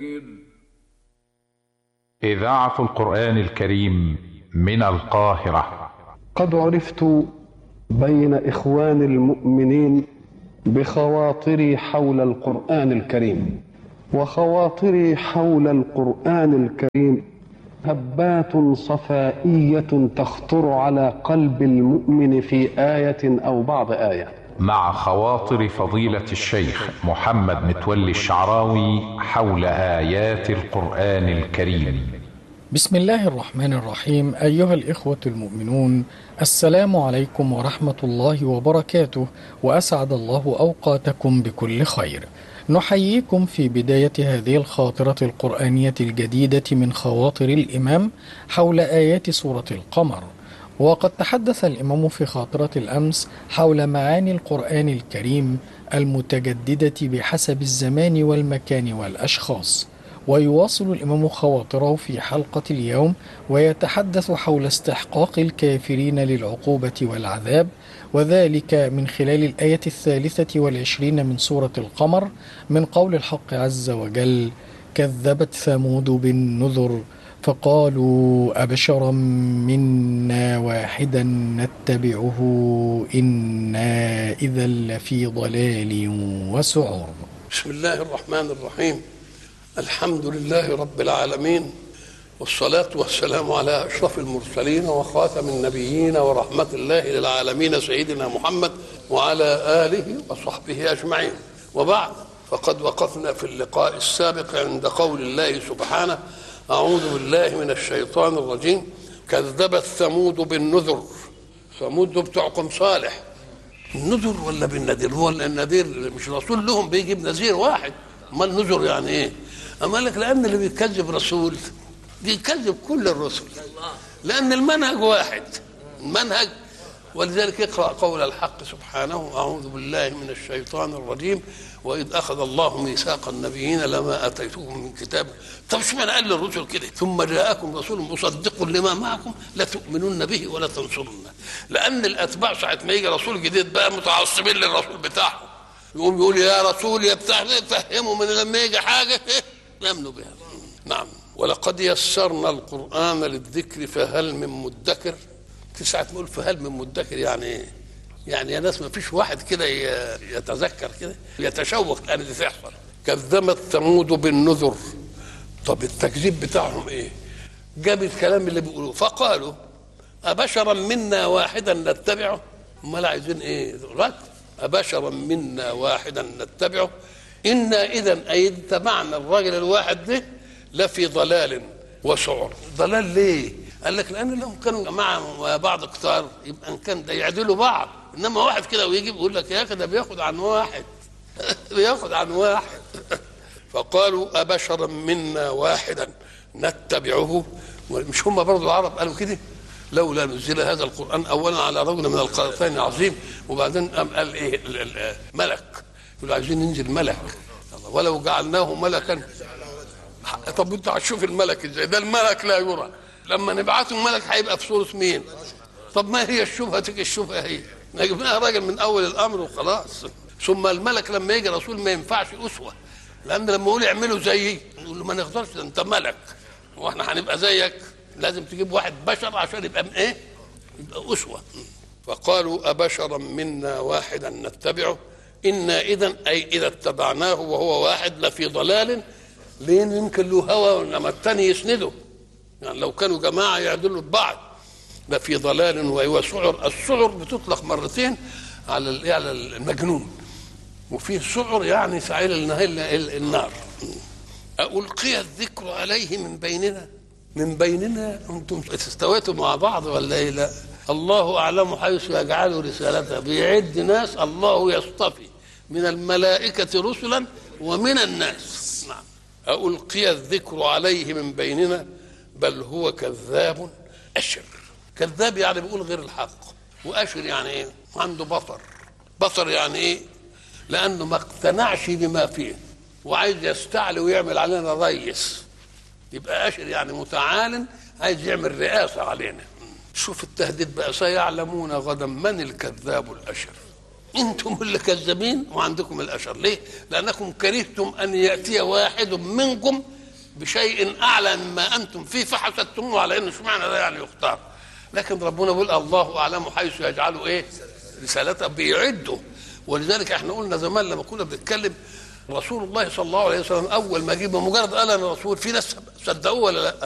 إذاعة القرآن الكريم من القاهرة. قد عرفت بين إخوان المؤمنين بخواطري حول القرآن الكريم، وخواطري حول القرآن الكريم هبات صفائية تخطر على قلب المؤمن في آية أو بعض آية. مع خواطر فضيلة الشيخ محمد متولي الشعراوي حول آيات القرآن الكريم. بسم الله الرحمن الرحيم. أيها الإخوة المؤمنون، السلام عليكم ورحمة الله وبركاته، وأسعد الله أوقاتكم بكل خير. نحييكم في بداية هذه الخاطرة القرآنية الجديدة من خواطر الإمام حول آيات سورة القمر. وقد تحدث الإمام في خاطرة الأمس حول معاني القرآن الكريم المتجددة بحسب الزمان والمكان والأشخاص، ويواصل الإمام خواطره في حلقة اليوم ويتحدث حول استحقاق الكافرين للعقوبة والعذاب، وذلك من خلال الآية 23 من سورة القمر من قول الحق عز وجل: كذبت ثمود بالنذر فقالوا أبشرا منا واحدا نتبعه إنا إذا لفي ضلال وسعر. بسم الله الرحمن الرحيم. الحمد لله رب العالمين، والصلاة والسلام على أشرف المرسلين وخاتم النبيين ورحمة الله للعالمين سيدنا محمد وعلى آله وصحبه أجمعين. وبعد، فقد وقفنا في اللقاء السابق عند قول الله سبحانه: أعوذ بالله من الشيطان الرجيم. كذبت ثمود بالنذر. ثمود بتوعكم صالح. النذر ولا بالنذير؟ هو النذير مش رسول لهم بيجيب نذير واحد؟ ما النذر يعني ايه؟ أما لك لأن اللي بيكذب رسول بيكذب كل الرسل، لأن المنهج واحد، المنهج. ولذلك اقرأ قول الحق سبحانه: أعوذ بالله من الشيطان الرجيم. وإذ أخذ الله ميثاق النبيين لما أتيتكم من كتاب. طب شو معنى قال للرسل كده؟ ثم جاءكم رسول مصدق لما معكم لتؤمنن به ولا تنصرنه. لأن الأتباع ساعة ما يجي رسول جديد بقى متعصبين للرسول بتاعهم، يقوم يقول يا رسول يا بتاع، فهموا من لما يجي حاجة يؤمنوا بها. نعم. ولقد يسرنا القرآن للذكر فهل من مدكر. ساعة ما يقول فهل من مدكر يعني ايه؟ يعني يا ناس ما فيش واحد كده يتذكر كده يتشوق ان دي تحصل. كذبت ثمود بالنذر. طب التكذيب بتاعهم ايه؟ جاب الكلام اللي بيقولوه فقالوا أبشرا منا واحدا نتبعه. امال عايزين ايه؟ رد. أبشرا منا واحدا نتبعه إنا إذا أي اتبعنا الراجل الواحد ده لفي ضلال وسعر. ضلال ليه؟ قال لك لأن لهم كانوا مع بعض كتار يبقى إن كان ده يعدلوا بعض، إنما واحد كده ويجي يقول لك يا أخي ده بياخد عن واحد بياخد عن واحد. فقالوا أبشرا منا واحدا نتبعه. مش هم برضو العرب قالوا كده؟ لولا نزل هذا القرآن أولا على رجل من القريتين عظيم، وبعدين قال إيه؟ ملك. يقولوا عايزين ننزل ملك، ولو جعلناه ملكا. طب انت هتشوف الملك ازاي؟ ده الملك لا يرى. لما نبعثه ملك هيبقى في صورة مين؟ طب ما هي الشبهة؟ تيجي الشبهة هي جبناها راجل من أول الأمر وخلاص. ثم الملك لما يجي رسول ما ينفعش أسوة، لأن لما يقول اعملوا زيي نقول له ما نقدرش، أنت ملك وإحنا هنبقى زيك. لازم تجيب واحد بشر عشان يبقى إيه؟ يبقى أسوة. فقالوا أبشرا منا واحدا نتبعه إنا إذا أي إذا اتبعناه وهو واحد لفي ضلال. لين يمكن له هوى لما الثاني يسنده، يعني لو كانوا جماعة يعدلوا ببعض. لفي ضلال وهو سعر. السعر بتطلق مرتين على المجنون، وفيه سعر يعني سعير النار. ألقي الذكر عليه من بيننا. من بيننا أنتم استويتوا مع بعض ولا إيه؟ لا، الله أعلم حيث يجعل رسالته. بيعد ناس الله يصطفي من الملائكة رسلا ومن الناس. نعم. ألقي الذكر عليه من بيننا بل هو كذاب أشر. كذاب يعني بيقول غير الحق، وأشر يعني إيه؟ عنده بطر يعني إيه؟ لأنه ما اقتنعش بما فيه وعايز يستعلي ويعمل علينا ريس. يبقى أشر يعني متعال، عايز يعمل رئاسة علينا. شوف التهديد بقى: سيعلمون غدا من الكذاب الأشر. انتم اللي كذابين وعندكم الاشر. ليه؟ لانكم كرهتم ان ياتي واحد منكم بشيء اعلى مما انتم فيه فحسدتموه على انه اشمعنى ده يعني يختار. لكن ربنا بيقول الله اعلم حيث يجعله ايه رسالته، بيعده. ولذلك احنا قلنا زمان لما كنا بنتكلم رسول الله صلى الله عليه وسلم اول ما جه بمجرد قال انا رسول، في ناس صدقوه ولا لا؟